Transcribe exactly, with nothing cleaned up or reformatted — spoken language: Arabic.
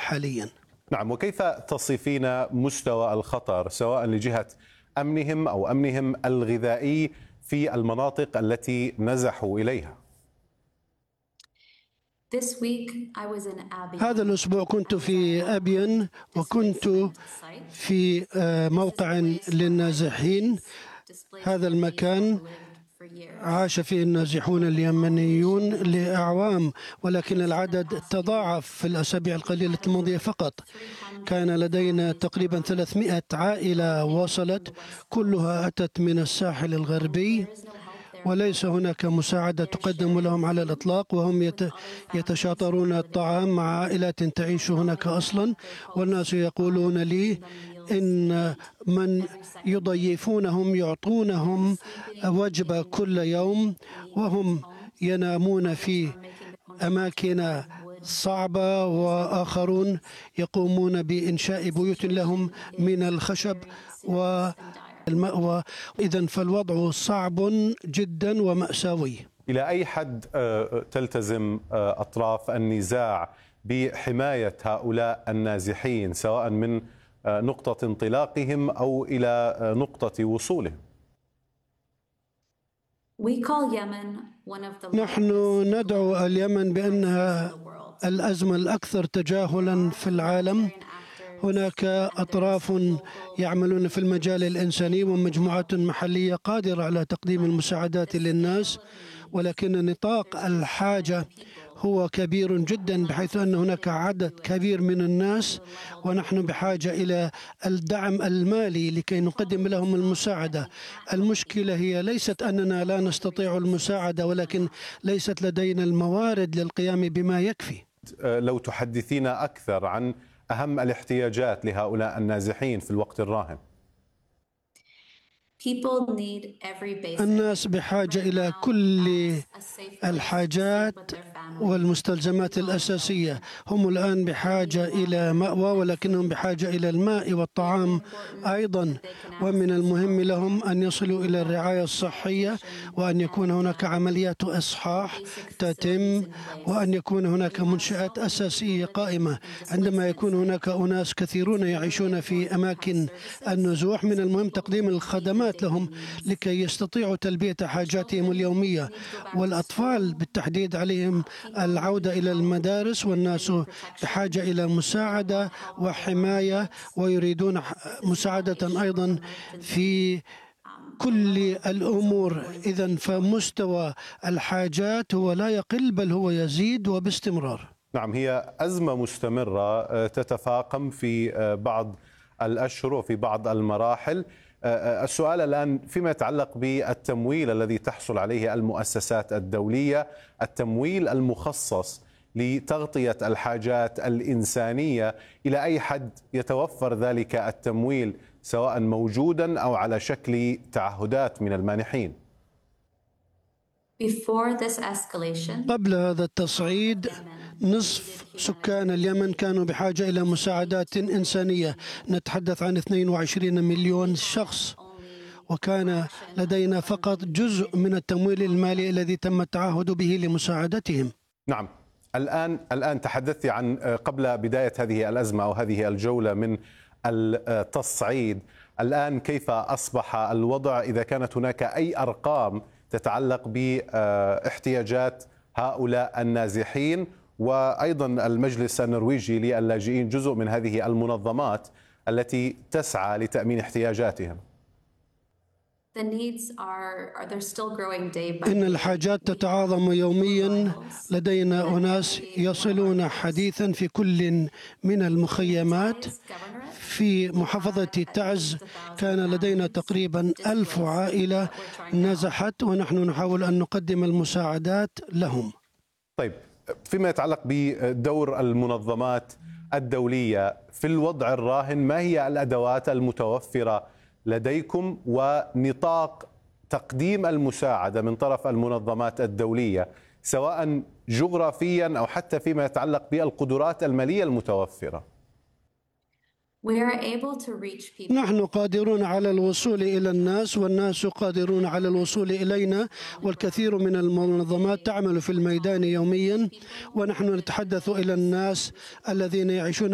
حاليا. نعم، وكيف تصفين مستوى الخطر سواء لجهة أمنهم أو أمنهم الغذائي في المناطق التي نزحوا إليها؟ هذا الأسبوع كنت في أبين، وكنت في موقع للنازحين. هذا المكان عاش فيه النازحون اليمنيون لأعوام، ولكن العدد تضاعف في الأسابيع القليلة الماضية فقط. كان لدينا تقريبا ثلاثمائة عائلة وصلت، كلها أتت من الساحل الغربي، وليس هناك مساعدة تقدم لهم على الإطلاق، وهم يتشاطرون الطعام مع عائلات تعيش هناك أصلا. والناس يقولون لي إن من يضيفونهم يعطونهم وجبة كل يوم، وهم ينامون في أماكن صعبة، وآخرون يقومون بإنشاء بيوت لهم من الخشب والمأوى. إذن فالوضع صعب جدا ومأساوي. إلى أي حد تلتزم أطراف النزاع بحماية هؤلاء النازحين سواء من نقطة انطلاقهم أو إلى نقطة وصولهم؟ نحن ندعو اليمن بأنها الأزمة الأكثر تجاهلا في العالم. هناك أطراف يعملون في المجال الإنساني ومجموعات محلية قادرة على تقديم المساعدات للناس، ولكن نطاق الحاجة هو كبير جدا، بحيث أن هناك عدد كبير من الناس، ونحن بحاجة إلى الدعم المالي لكي نقدم لهم المساعدة. المشكلة هي ليست أننا لا نستطيع المساعدة، ولكن ليست لدينا الموارد للقيام بما يكفي. لو تحدثينا أكثر عن أهم الاحتياجات لهؤلاء النازحين في الوقت الراهن. الناس بحاجة إلى كل الحاجات والمستلزمات الأساسية. هم الآن بحاجة إلى مأوى، ولكنهم بحاجة إلى الماء والطعام أيضا، ومن المهم لهم أن يصلوا إلى الرعاية الصحية، وأن يكون هناك عمليات إصحاح تتم، وأن يكون هناك منشآت أساسية قائمة. عندما يكون هناك أناس كثيرون يعيشون في أماكن النزوح، من المهم تقديم الخدمات لهم لكي يستطيعوا تلبية حاجاتهم اليومية. والأطفال بالتحديد عليهم العودة إلى المدارس، والناس بحاجة إلى مساعدة وحماية، ويريدون مساعدة أيضا في كل الأمور. إذن فمستوى الحاجات هو لا يقل بل هو يزيد وباستمرار. نعم، هي أزمة مستمرة تتفاقم في بعض الأشهر وفي بعض المراحل. السؤال الآن فيما يتعلق بالتمويل الذي تحصل عليه المؤسسات الدولية، التمويل المخصص لتغطية الحاجات الإنسانية، إلى أي حد يتوفر ذلك التمويل سواء موجودا أو على شكل تعهدات من المانحين؟ قبل هذا التصعيد نصف سكان اليمن كانوا بحاجة إلى مساعدات إنسانية. نتحدث عن اثنين وعشرين مليون شخص، وكان لدينا فقط جزء من التمويل المالي الذي تم التعهد به لمساعدتهم. نعم، الآن الآن تحدثت عن قبل بداية هذه الأزمة أو هذه الجولة من التصعيد. الآن كيف أصبح الوضع؟ إذا كانت هناك أي أرقام تتعلق باحتياجات هؤلاء النازحين، وأيضا المجلس النرويجي للاجئين جزء من هذه المنظمات التي تسعى لتأمين احتياجاتهم. إن الحاجات تتعاظم يوميا. لدينا أناس يصلون حديثا في كل من المخيمات. في محافظة تعز كان لدينا تقريبا ألف عائلة نزحت، ونحن نحاول أن نقدم المساعدات لهم. طيب، فيما يتعلق بدور المنظمات الدولية في الوضع الراهن، ما هي الأدوات المتوفرة لديكم ونطاق تقديم المساعدة من طرف المنظمات الدولية، سواء جغرافيا أو حتى فيما يتعلق بالقدرات المالية المتوفرة؟ نحن قادرون على الوصول إلى الناس، والناس قادرون على الوصول إلينا، والكثير من المنظمات تعمل في الميدان يوميا، ونحن نتحدث إلى الناس الذين يعيشون